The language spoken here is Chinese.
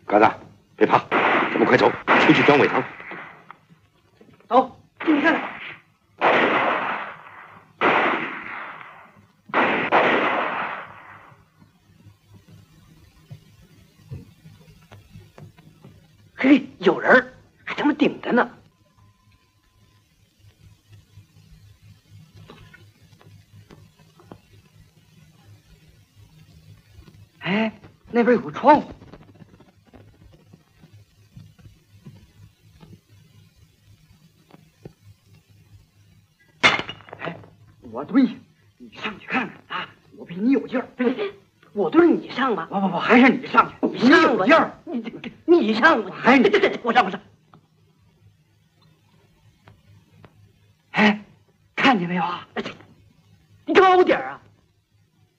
嘎子，别怕，咱们快走，出去转尾堂。 走，进去看看。嘿，有人，还他妈顶着呢。哎，那边有个窗户。哎，我对你上去看看啊，我比你有劲儿。我对你上吧。不，还是你上去，你有劲儿。你上吧，还是你？我上。哎，看见没有啊？你高点啊！